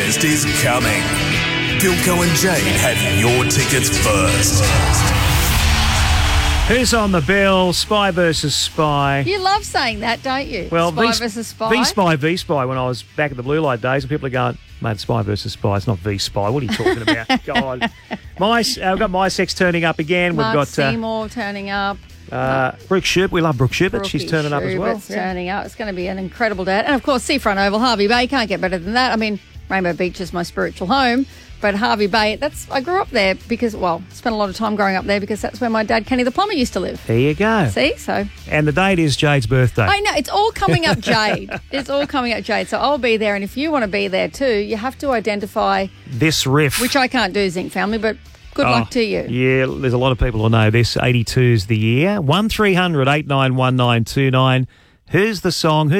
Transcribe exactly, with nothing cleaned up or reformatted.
biggest is coming. Bilko and Jade have your tickets first. Who's on the bill? Spy versus Spy. You love saying that, don't you? Well, Spy v, versus Spy. V-Spy, V-Spy, when I was back in the Blue Light days, and people are going, mate, Spy versus Spy. It's not V-Spy. What are you talking about? God. My, uh, we've got My Sex turning up again. Mark We've got Seymour uh, turning up. Uh, Brooke Shoup. We love Brooke Shoup, but she's turning up as well. It's turning up. It's going to be an incredible day. And, of course, Seafront Oval, Harvey Bay. Can't get better than that. I mean, Rainbow Beach is my spiritual home. But Harvey Bay, that's I grew up there because, well, spent a lot of time growing up there because that's where my dad, Kenny the plumber, used to live. There you go. See? So. And the date is Jade's birthday. I know. It's all coming up, Jade. It's all coming up, Jade. So I'll be there. And if you want to be there too, you have to identify this riff. Which I can't do, Zinc Family, but good oh, luck to you. Yeah, there's a lot of people who know this. eighty-two's the year. one three hundred eight nine one nine two nine. Who's the song? Who